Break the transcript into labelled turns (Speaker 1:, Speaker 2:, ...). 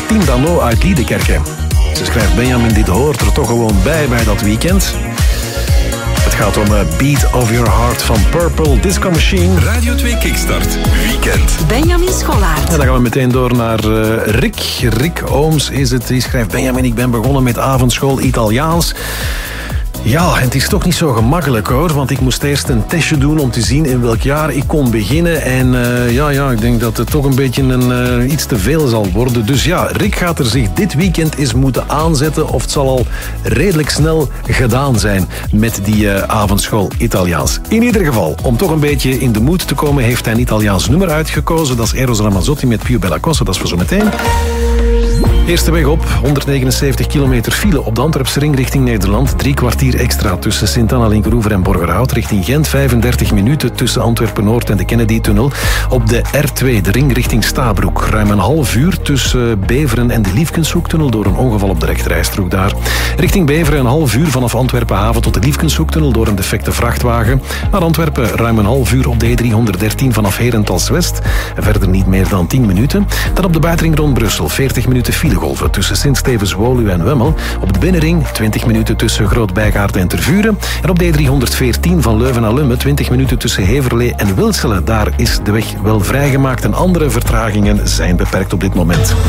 Speaker 1: Martien Dano uit Liedekerke. Ze schrijft: Benjamin, dit hoort er toch gewoon bij dat weekend. Het gaat om Beat of Your Heart van Purple Disco Machine.
Speaker 2: Radio 2 Kickstart Weekend.
Speaker 3: Benjamin Scholaert.
Speaker 1: En dan gaan we meteen door naar Rick. Rick Ooms is het. Die schrijft: Benjamin, ik ben begonnen met avondschool Italiaans. Ja, en het is toch niet zo gemakkelijk hoor, want ik moest eerst een testje doen om te zien in welk jaar ik kon beginnen. En ik denk dat het toch een beetje iets te veel zal worden. Dus ja, Rick gaat er zich dit weekend eens moeten aanzetten, of het zal al redelijk snel gedaan zijn met die avondschool Italiaans. In ieder geval, om toch een beetje in de mood te komen, heeft hij een Italiaans nummer uitgekozen. Dat is Eros Ramazzotti met Più Bella Cosa, dat is voor zo meteen. Eerste weg op, 179 kilometer file op de Antwerpse ring richting Nederland. 3 kwartier extra tussen Sint-Anna, Linkeroever en Borgerhout. Richting Gent 35 minuten tussen Antwerpen-Noord en de Kennedy-tunnel. Op de R2, de ring richting Stabroek. Ruim een half uur tussen Beveren en de Liefkenshoektunnel door een ongeval op de rechterrijstrook daar. Richting Beveren een half uur vanaf Antwerpen-haven tot de Liefkenshoektunnel door een defecte vrachtwagen. Naar Antwerpen ruim een half uur op de E313 vanaf Herentals-West. Verder niet meer dan 10 minuten. Dan op de buitenring rond Brussel 40 minuten file golven tussen Sint-Stevens-Woluwe en Wemmel. Op de binnenring 20 minuten tussen Groot-Bijgaarden en Tervuren. En op de E314 van Leuven naar Lummen 20 minuten tussen Heverlee en Wilselen. Daar is de weg wel vrijgemaakt en andere vertragingen zijn beperkt op dit moment.